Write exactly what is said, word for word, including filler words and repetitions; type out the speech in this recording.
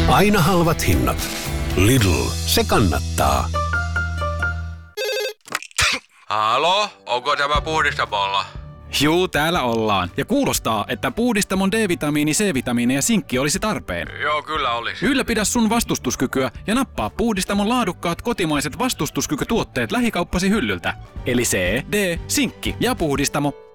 Aina halvat hinnat. Lidl, se kannattaa. Halo, onko tämä Puhdistamolla? Juu, täällä ollaan. Ja kuulostaa, että Puhdistamon D-vitamiini, C-vitamiini ja sinkki olisi tarpeen. Joo, kyllä olisi. Ylläpidä sun vastustuskykyä ja nappaa Puhdistamon laadukkaat kotimaiset vastustuskykytuotteet lähikauppasi hyllyltä. Eli C, D, sinkki ja Puhdistamo.